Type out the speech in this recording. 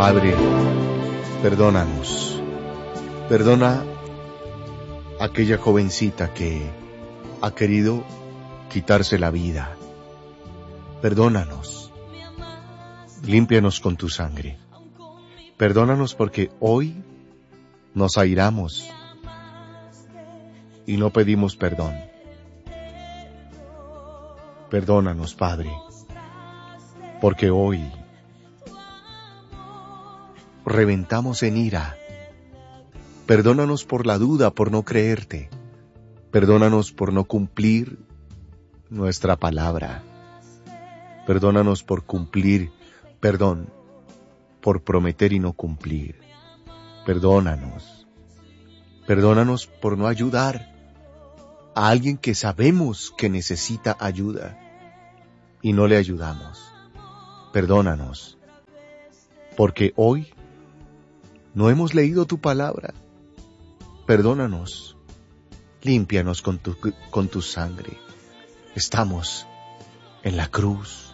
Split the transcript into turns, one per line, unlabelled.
Padre, perdónanos. Perdona a aquella jovencita que ha querido quitarse la vida. Perdónanos. Límpianos con tu sangre. Perdónanos porque hoy nos airamos y no pedimos perdón. Perdónanos, Padre, porque hoy reventamos en ira. Perdónanos por la duda, por no creerte. Perdónanos por no cumplir nuestra palabra. Perdónanos por por prometer y no cumplir. Perdónanos. Perdónanos por no ayudar a alguien que sabemos que necesita ayuda y no le ayudamos. Perdónanos, porque hoy no hemos leído tu palabra. Perdónanos, límpianos con tu sangre. Estamos en la cruz.